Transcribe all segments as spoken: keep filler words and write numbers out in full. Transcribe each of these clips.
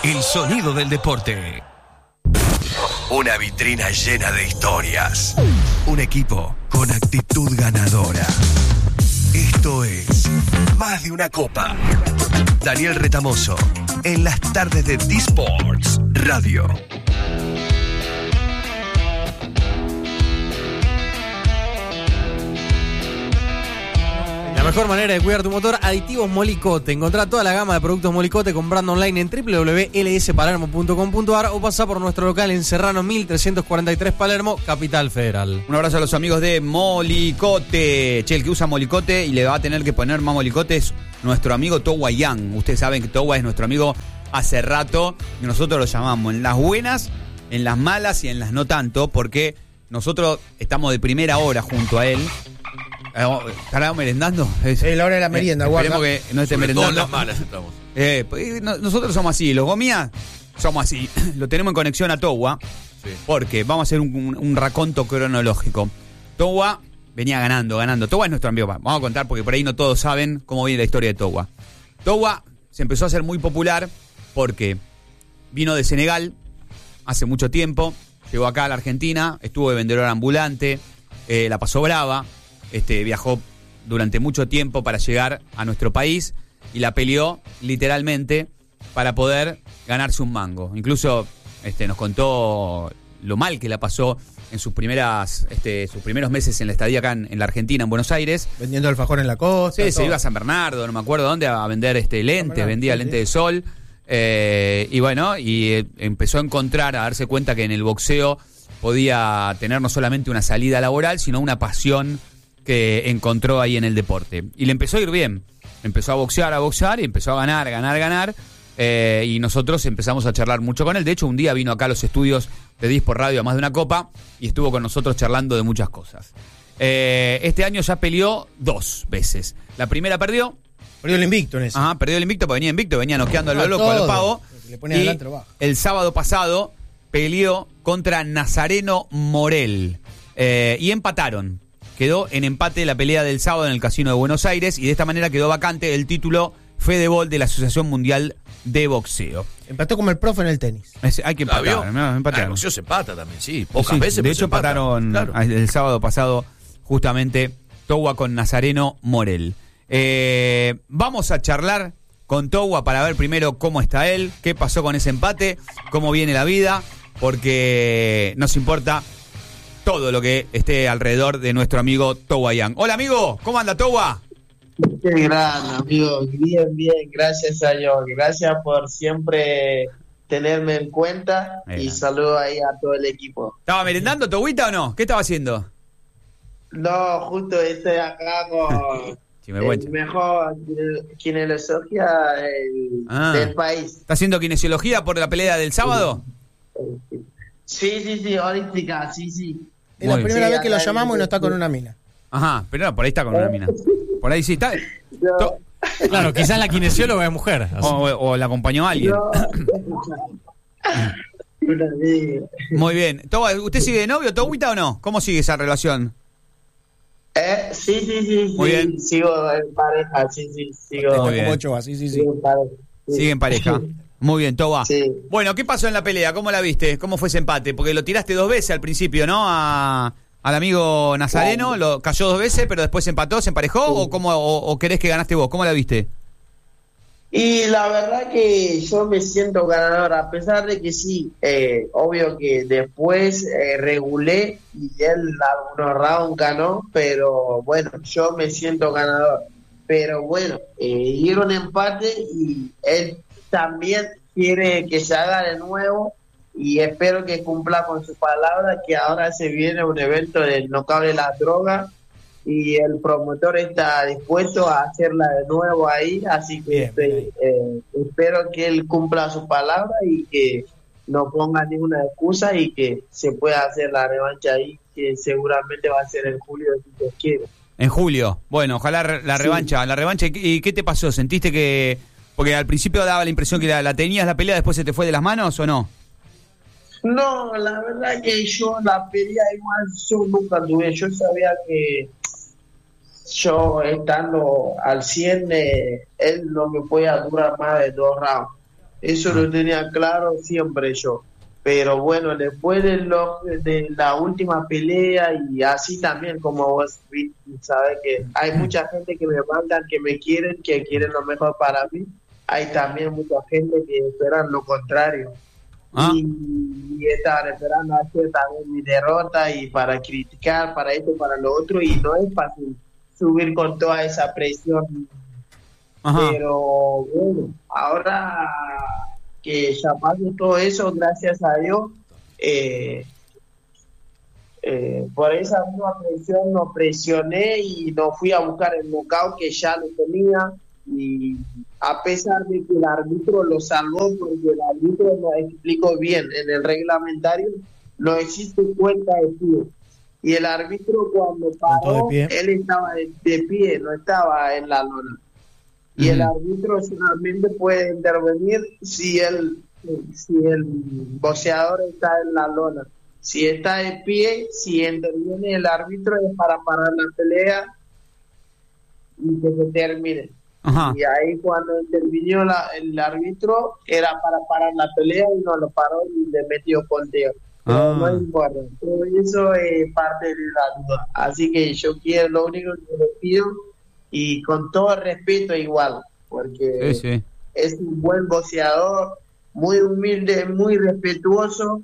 El sonido del deporte. Una vitrina llena de historias. Un equipo con actitud ganadora. Esto es Más de una Copa. Daniel Retamoso, en las tardes de D-Sports Radio. La mejor manera de cuidar tu motor, Aditivos Molicote. Encontrá toda la gama de productos Molicote comprando online en doble u doble u doble u punto l s palermo punto com punto a r o pasá por nuestro local en Serrano mil trescientos cuarenta y tres Palermo, Capital Federal. Un abrazo a los amigos de Molicote. Che, el que usa Molicote y le va a tener que poner más Molicote es nuestro amigo Towa Yang. Ustedes saben que Towa es nuestro amigo hace rato y nosotros lo llamamos en las buenas, en las malas y en las no tanto, porque nosotros estamos de primera hora junto a él. ¿Estará merendando? Es la hora de la merienda, eh, guarda. Esperemos que no esté Sobre merendando. todas las malas estamos. Eh, pues, no, nosotros somos así, los Gomías somos así. Lo tenemos en conexión a Towa, sí. Porque vamos a hacer un, un, un raconto cronológico. Towa venía ganando, ganando. Towa es nuestro amigo. Vamos a contar porque por ahí no todos saben cómo viene la historia de Towa. Towa se empezó a hacer muy popular porque vino de Senegal hace mucho tiempo, llegó acá a la Argentina, estuvo de vendedor ambulante, eh, la pasó brava. Este, viajó durante mucho tiempo para llegar a nuestro país y la peleó literalmente para poder ganarse un mango. Incluso este, nos contó lo mal que la pasó en sus primeras, este, sus primeros meses en la estadía acá en, en la Argentina, en Buenos Aires. Vendiendo alfajor en la costa. Sí, todo. Se iba a San Bernardo, no me acuerdo dónde, a vender este lentes, vendía sí, lentes sí. de sol. Eh, y bueno, y eh, empezó a encontrar, a darse cuenta que en el boxeo podía tener no solamente una salida laboral, sino una pasión que encontró ahí en el deporte. Y le empezó a ir bien. Empezó a boxear, a boxear y empezó a ganar, ganar, ganar. Eh, y nosotros empezamos a charlar mucho con él. De hecho, un día vino acá a los estudios de D-Sport Radio a Más de una Copa y estuvo con nosotros charlando de muchas cosas. Eh, este año ya peleó dos veces. La primera perdió. Perdió el invicto en eso. Ajá, perdió el invicto porque venía invicto, venía noqueando a lo loco, a lo pavo. Le pone adelante, lo baja. El sábado pasado peleó contra Nazareno Morel. Eh, y empataron. Quedó en empate la pelea del sábado en el Casino de Buenos Aires y de esta manera quedó vacante el título Fedebol de la Asociación Mundial de Boxeo. Empató como el profe en el tenis. Es, hay que empatar, ¿no? Ah, el boxeo se empata también, sí. Pocas sí, veces. De hecho, empataron claro. el sábado pasado justamente Towa con Nazareno Morel. Eh, vamos a charlar con Towa para ver primero cómo está él, qué pasó con ese empate, cómo viene la vida, porque nos importa todo lo que esté alrededor de nuestro amigo Towa Yang. Hola, amigo, ¿cómo anda, Towa? Qué grande, amigo. Bien, bien, gracias a Dios. Gracias por siempre tenerme en cuenta. Mira. Y saludo ahí a todo el equipo. ¿Estaba merendando, Towita, o no? ¿Qué estaba haciendo? No, justo estoy acá con el mejor kinesiología del, ah. del país. ¿Está haciendo kinesiología por la pelea del sábado? Sí, sí, sí, holística, sí, sí. Es la primera sí, vez que lo llamamos y no está con una mina. Ajá, pero no, por ahí está con una mina. Por ahí sí está. No. To- claro, quizás la kinesióloga es mujer. O, o, o la acompañó a alguien. No. Muy bien. Towa, ¿usted sigue de novio, Towita, o no? ¿Cómo sigue esa relación? Eh, sí, sí, sí. Muy sí. bien. Sigo en pareja, sí, sí. Sigo, Muy bien. Ochoa, sí, sí, sí. Sigo en pareja. Sí. Sigue en pareja. Muy bien, Towa. Sí. Bueno, ¿qué pasó en la pelea? ¿Cómo la viste? ¿Cómo fue ese empate? Porque lo tiraste dos veces al principio, ¿no? A, al amigo Nazareno, lo cayó dos veces, pero después se empató, se emparejó, sí. o, cómo, o, o querés que ganaste vos? ¿Cómo la viste? Y la verdad que yo me siento ganador, a pesar de que sí, eh, obvio que después eh, regulé y él algunos rounds ganó, pero bueno, yo me siento ganador. Pero bueno, eh, dieron empate y él también quiere que se haga de nuevo y espero que cumpla con su palabra, que ahora se viene un evento del knockout de la droga y el promotor está dispuesto a hacerla de nuevo ahí, así que bien, estoy, bien. Eh, espero que él cumpla su palabra y que no ponga ninguna excusa y que se pueda hacer la revancha ahí, que seguramente va a ser en julio si Dios quiere. En julio, bueno, ojalá la revancha, sí. la revancha. ¿Y qué te pasó? ¿Sentiste que...? Porque al principio daba la impresión que la, la tenías la pelea, después se te fue de las manos, ¿o no? No, la verdad que yo la pelea igual yo nunca tuve. Yo sabía que yo estando al cien, eh, él no me podía durar más de dos rounds. Eso lo tenía claro siempre yo. Pero bueno, después de, lo, de la última pelea y así también como vos sabes que hay mucha gente que me mandan, que me quieren, que quieren lo mejor para mí. Hay también mucha gente que esperan lo contrario. Ah. Y, y están esperando hacer también mi derrota y para criticar, para esto, para lo otro. Y no es fácil subir con toda esa presión. Ajá. Pero bueno, ahora que ya pasó todo eso, gracias a Dios, eh, eh, por esa misma presión no presioné y no fui a buscar el knockout que ya lo tenía, y a pesar de que el árbitro lo salvó, porque el árbitro nos explicó bien en el reglamentario, no existe cuenta de pie, y el árbitro cuando paró, él estaba de, de pie, no estaba en la lona. Y el árbitro solamente puede intervenir si el, si el boxeador está en la lona. Si está de pie, si interviene el árbitro es para parar la pelea y que se termine. Ajá. Y ahí cuando intervino la, el árbitro era para parar la pelea y no lo paró y le metió conteo. Pero ah. no importa, todo eso es parte de la duda. Así que yo quiero, lo único que le pido, y con todo respeto igual, porque sí, sí. es un buen boxeador, muy humilde, muy respetuoso,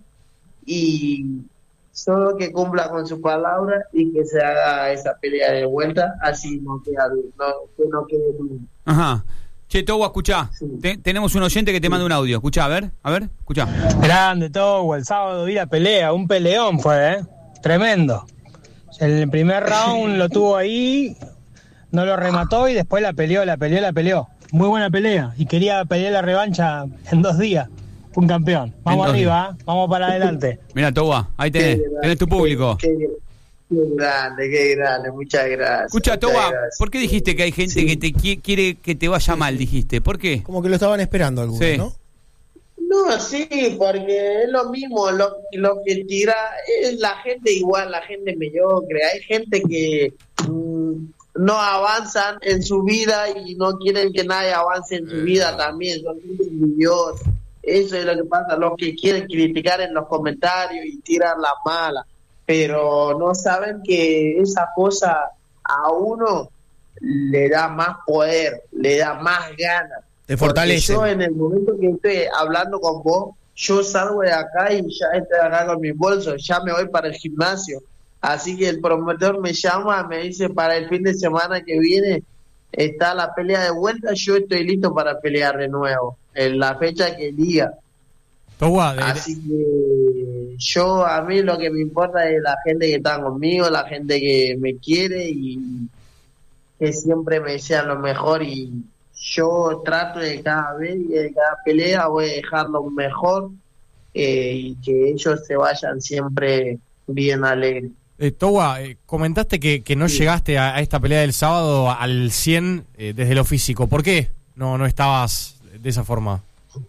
y solo que cumpla con su palabra y que se haga esa pelea de vuelta, así no queda, no, que no quede duda. Ajá. Che, Togua, escuchá, sí. Te, tenemos un oyente que te manda un audio, escuchá, a ver, a ver, escuchá. Grande, Togua, el sábado vi la pelea, un peleón fue, ¿eh? Tremendo. El primer round lo tuvo ahí, no lo remató y después la peleó, la peleó, la peleó. Muy buena pelea. Y quería pelear la revancha en dos días. Fue un campeón. Vamos arriba, ¿eh? Vamos para adelante. Mira, Togua, ahí tenés, tenés tu público. Qué, qué, qué grande, qué grande. Muchas gracias. Escucha, Togua, ¿por qué dijiste que hay gente sí. que te qui- quiere que te vaya mal, dijiste? ¿Por qué? Como que lo estaban esperando algunos, sí. ¿no? No, sí, porque es lo mismo, lo, lo que tira es la gente igual, la gente mediocre. Hay gente que... Mmm, no avanzan en su vida y no quieren que nadie avance en su vida también, son gente envidiosa. Eso es lo que pasa, los que quieren criticar en los comentarios y tirar la mala, pero no saben que esa cosa a uno le da más poder, le da más ganas. Te fortalece. Yo en el momento que estoy hablando con vos, yo salgo de acá y ya estoy acá con mis bolsos, ya me voy para el gimnasio. Así que el promotor me llama, me dice para el fin de semana que viene está la pelea de vuelta, yo estoy listo para pelear de nuevo, en la fecha que diga. Togua, de... Así que yo, a mí lo que me importa es la gente que está conmigo, la gente que me quiere y que siempre me desea lo mejor, y yo trato de cada vez y de cada pelea voy a dejarlo mejor, eh, y que ellos se vayan siempre bien alegres. Eh, Togua, eh, comentaste que, que no sí. llegaste a, a esta pelea del sábado al cien eh, desde lo físico. ¿Por qué no, no estabas de esa forma?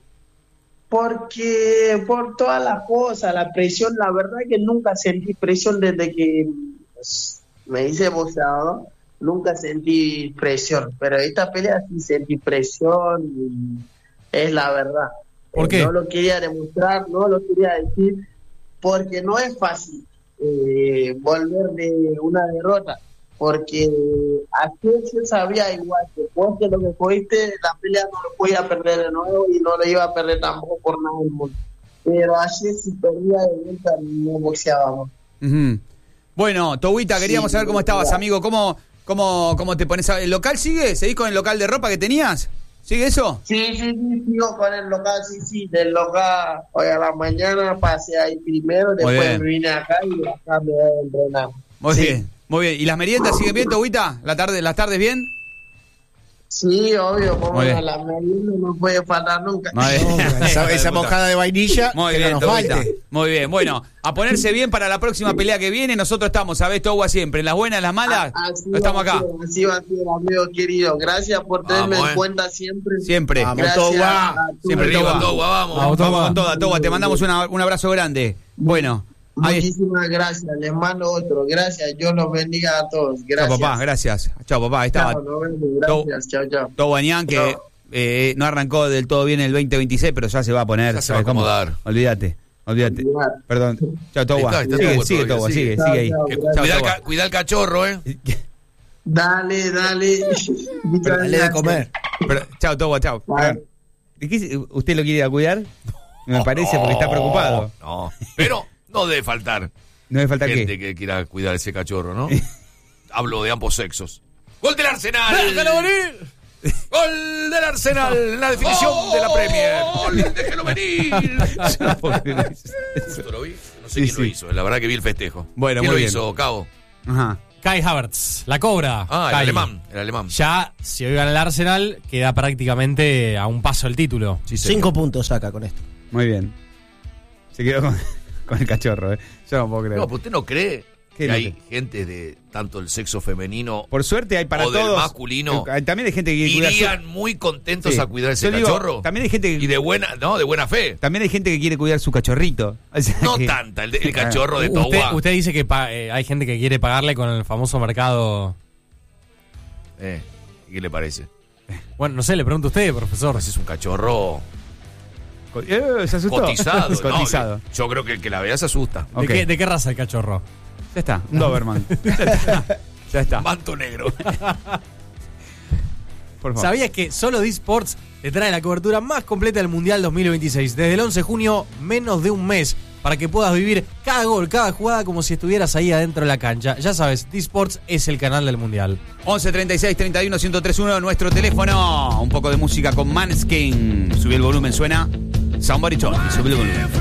Porque por todas las cosas, la presión, la verdad es que nunca sentí presión desde que me hice boxeador, nunca sentí presión, pero esta pelea sí sentí presión y es la verdad. ¿Por eh, qué? No lo quería demostrar, no lo quería decir, porque no es fácil eh, volver de una derrota, porque aquí yo sabía igual que después de lo que fuiste, la pelea no lo podía perder de nuevo y no lo iba a perder tampoco por nada del mundo. Pero ayer si perdía de vuelta no boxeábamos. Uh-huh. Bueno, Toguita, queríamos sí, saber cómo estabas, amigo. ¿Cómo, cómo, cómo te pones? A... ¿El local sigue? ¿Seguís con el local de ropa que tenías? ¿Sigue eso? Sí, sí, sí, sigo con el local, sí, sí. Del local, hoy a la mañana pasé ahí primero, después me vine acá y acá me voy a entrenar. Muy sí. bien, muy bien. ¿Y las meriendas siguen bien, Toguita? ¿La tarde, ¿Las tardes bien? Sí, obvio, como a la merienda no puede faltar nunca. No, esa, esa mojada de vainilla, muy que bien, no nos falte. Muy bien, bueno, a ponerse bien para la próxima pelea que viene. Nosotros estamos, ¿sabés, Togua? Siempre, en las buenas, en las malas, así estamos acá. Ser, así va a ser, amigo querido. Gracias por tenerme vamos, en eh. cuenta siempre. Siempre. Vamos, Gracias Togua. Siempre, Togua. Togua, vamos. Vamos, vamos con toda, Togua. Te mandamos una, un abrazo grande. Bueno. Muchísimas gracias, les mando otro. Gracias, Dios los bendiga a todos. Gracias. Chao, papá, gracias. Chao, papá. Ahí estaba. Chao, gracias. Chao, chao. Togua Nian, que eh, no arrancó del todo bien el veinte veintiséis, pero ya se va a poner. Ya se va a ¿sabes cómo? acomodar. Olvídate, olvídate. Perdón. Chao, Towa. Ahí está, Sigue, está sigue, Towa Towa, todavía, sigue, sigue. sigue ahí. Chao, Eh, chao. Chao, cuidá, el Towa. ca- cuidá el cachorro, ¿eh? Dale, dale. Muchas Dale de gracias. comer. Pero, chao, Towa, chao. Vale. ¿De qué- ¿Usted lo quiere ir a cuidar? Me parece porque está preocupado. No, pero no debe faltar No me falta gente qué. que quiera cuidar ese cachorro, ¿no? Hablo de ambos sexos. ¡Gol del Arsenal! ¡Déjalo venir! ¡Gol del Arsenal! En la definición de la Premier. ¡Gol, déjelo venir! Yo no puedo creer eso. ¿Esto lo vi? No sé Sí, quién lo sí. hizo. La verdad que vi el festejo. Bueno, ¿Quién muy lo bien. hizo, Cabo? Ajá. Kai Havertz, la cobra. Ah, el Kai. alemán. El alemán. Ya, si hoy gana el Arsenal, queda prácticamente a un paso del título. Sí, señor. Cinco puntos saca con esto. Muy bien. Se quedó con, con el cachorro, ¿eh? Yo no puedo creer. No, pero ¿usted no cree ¿Qué que no hay cree? gente de tanto el sexo femenino Por suerte hay para o del todos. masculino? Eh, También hay gente que quiere cuidar su- irían muy contentos Sí. a cuidar ese Yo digo, cachorro? también hay gente que Y de buena, no, de buena fe. también hay gente que quiere cuidar su cachorrito. O sea No que- tanta, el, de- el cachorro de Usted, Towa. usted dice que pa- eh, hay gente que quiere pagarle con el famoso mercado. Eh, ¿y ¿Qué le parece? Bueno, no sé, le pregunto a usted, profesor. Pues es un cachorro Co- Eh, se asustó. cotizado. ¿no? Cotizado. Yo creo que el que la vea se asusta. ¿De, Ok. qué, ¿De qué raza el cachorro? Ya está, un Doberman. ya está. Ya está. Manto negro. Por favor. ¿Sabías que solo D-Sports te trae la cobertura más completa del Mundial dos mil veintiséis? Desde el once de junio, menos de un mes, para que puedas vivir cada gol, cada jugada como si estuvieras ahí adentro de la cancha. Ya sabes, D-Sports es el canal del Mundial. once treinta y seis treinta y uno ciento treinta y uno, nuestro teléfono. Un poco de música con Manskin. Subí el volumen, suena Somebody Told Me. Subí el volumen.